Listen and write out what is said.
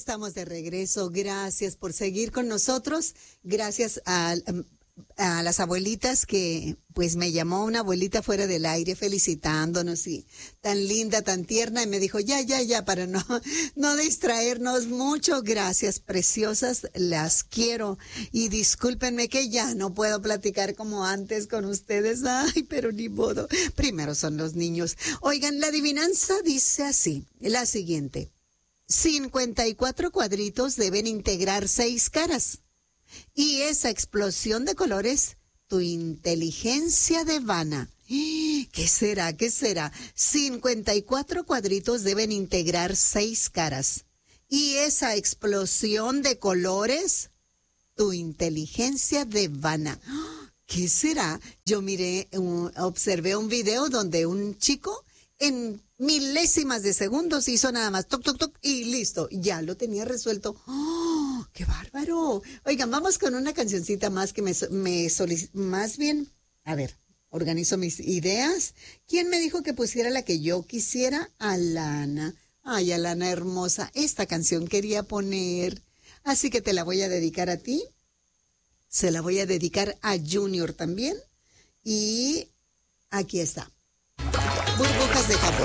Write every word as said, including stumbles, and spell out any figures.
estamos de regreso. Gracias por seguir con nosotros. Gracias a, a las abuelitas que, pues me llamó una abuelita fuera del aire felicitándonos y tan linda, tan tierna y me dijo, ya, ya, ya, para no, no distraernos mucho. Gracias, preciosas, las quiero. Y discúlpenme que ya no puedo platicar como antes con ustedes. Ay, pero ni modo. Primero son los niños. Oigan, la adivinanza dice así, la siguiente. cincuenta y cuatro cuadritos deben integrar seis caras. Y esa explosión de colores, tu inteligencia devana. ¿Qué será? ¿Qué será? cincuenta y cuatro cuadritos deben integrar seis caras. Y esa explosión de colores, tu inteligencia devana. ¿Qué será? Yo miré, uh, observé un video donde un chico en milésimas de segundos hizo nada más toc, toc, toc y listo. Ya lo tenía resuelto. ¡Oh, qué bárbaro! Oigan, vamos con una cancioncita más que me, me solicitó. Más bien, a ver, organizo mis ideas. ¿Quién me dijo que pusiera la que yo quisiera? Alana. Ay, Alana hermosa, esta canción quería poner. Así que te la voy a dedicar a ti. Se la voy a dedicar a Junior también. Y aquí está. Burbujas de jabón.